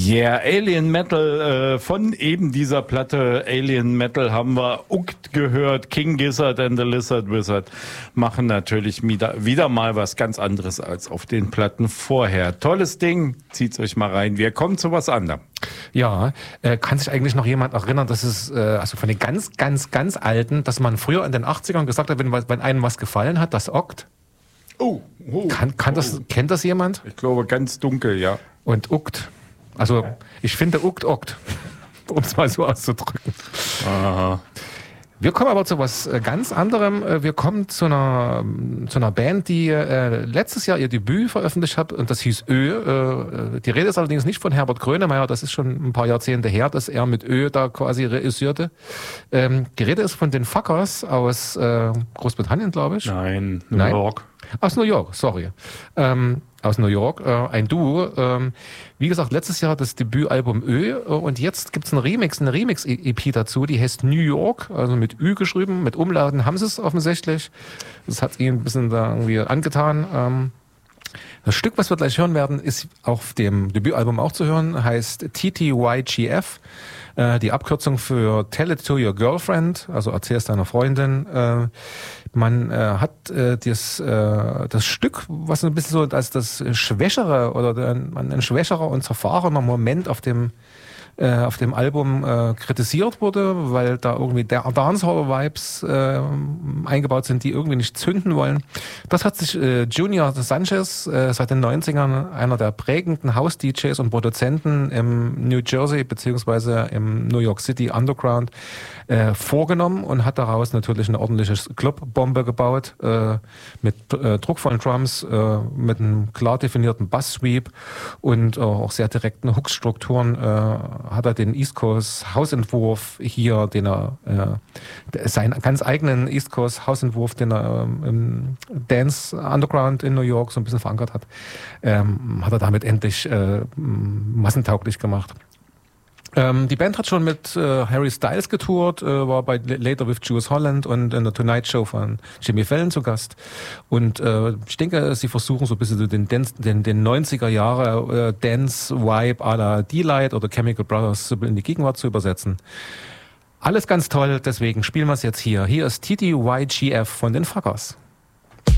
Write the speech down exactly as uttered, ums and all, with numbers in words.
Yeah, Alien Metal, äh, von eben dieser Platte Alien Metal haben wir Ukt gehört. King Gizzard and the Lizard Wizard machen natürlich wieder, wieder mal was ganz anderes als auf den Platten vorher. Tolles Ding, zieht's euch mal rein. Wir kommen zu was anderem. Ja, äh, kann sich eigentlich noch jemand erinnern, dass es, äh, also von den ganz, ganz, ganz Alten, dass man früher in den achtzigern gesagt hat, wenn, wenn einem was gefallen hat, das Okt? Oh, oh, kann, kann oh. das, kennt das jemand? Ich glaube ganz dunkel, ja. Und Ukt. Also ich finde Ukt Okt, um es mal so auszudrücken. Aha. Wir kommen aber zu was ganz anderem. Wir kommen zu einer, zu einer Band, die äh, letztes Jahr ihr Debüt veröffentlicht hat und das hieß Ö. Äh, die Rede ist allerdings nicht von Herbert Grönemeyer, das ist schon ein paar Jahrzehnte her, dass er mit Ö da quasi reüssierte. Ähm, die Rede ist von den Fuckers aus äh, Großbritannien, glaube ich. Nein, New Nein? York. Aus New York, sorry. Ähm, aus New York, äh, ein Duo. Ähm, wie gesagt, letztes Jahr das Debütalbum Ö äh, und jetzt gibt's einen Remix, eine Remix-E P dazu, die heißt New York, also mit Ü geschrieben, mit Umlauten haben sie es offensichtlich. Das hat ihnen ein bisschen da irgendwie angetan. Ähm, das Stück, was wir gleich hören werden, ist auf dem Debütalbum auch zu hören, heißt T T Y G F. Die Abkürzung für Tell It to Your Girlfriend, also erzähl es deiner Freundin. Man hat das, das Stück, was ein bisschen so als das schwächere oder ein schwächerer und zerfahrener Moment auf dem auf dem Album äh, kritisiert wurde, weil da irgendwie der Dancehall-Vibes äh, eingebaut sind, die irgendwie nicht zünden wollen. Das hat sich äh, Junior Sanchez äh, seit den neunzigern, einer der prägenden House-D Js und Produzenten im New Jersey beziehungsweise im New York City Underground äh, vorgenommen und hat daraus natürlich eine ordentliche Clubbombe gebaut, äh, mit äh, druckvollen Drums, äh, mit einem klar definierten Bass-Sweep und äh, auch sehr direkten Hook-Strukturen, äh, hat er den East Coast Hausentwurf hier, den er, äh, seinen ganz eigenen East Coast Hausentwurf, den er ähm, im Dance Underground in New York so ein bisschen verankert hat, ähm, hat er damit endlich äh, massentauglich gemacht. Ähm, die Band hat schon mit äh, Harry Styles getourt, äh, war bei Later with Jules Holland und in der Tonight Show von Jimmy Fallon zu Gast. Und äh, ich denke, sie versuchen so ein bisschen den, Dance, den, den neunziger Jahre äh, Dance-Vibe à la D-Light oder Chemical Brothers in die Gegenwart zu übersetzen. Alles ganz toll, deswegen spielen wir es jetzt hier. Hier ist T T Y G F von den Fuckers.